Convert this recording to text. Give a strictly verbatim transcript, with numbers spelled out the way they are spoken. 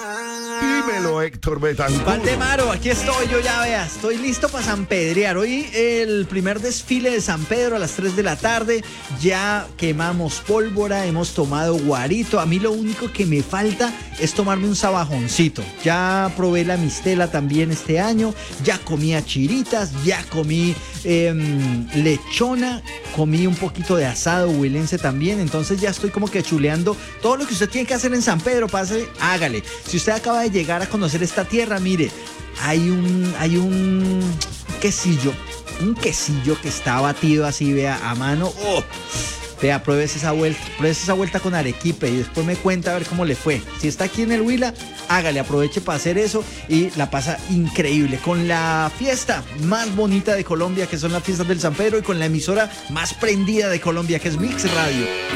Dímelo, Héctor Betancourt. Valdemaro, aquí estoy, yo ya vea, estoy listo para San Pedrear. Hoy el primer desfile de San Pedro a las tres de la tarde. Ya quemamos pólvora, hemos tomado guarito. A mí lo único que me falta es tomarme un sabajoncito. Ya probé la mistela también este año. Ya comí achiritas, ya comí eh, lechona, comí un poquito de asado huilense también. Entonces ya estoy como que chuleando todo lo que usted tiene que hacer en San Pedro. Pase, hágale. Si usted acaba de llegar a conocer esta tierra, mire, hay un, hay un quesillo, un quesillo que está batido así, vea, a mano. ¡Oh! Vea, pruébese esa vuelta, pruébese esa vuelta con arequipe y después me cuenta a ver cómo le fue. Si está aquí en el Huila, hágale, aproveche para hacer eso y la pasa increíble con la fiesta más bonita de Colombia, que son las fiestas del San Pedro, y con la emisora más prendida de Colombia, que es Mix Radio.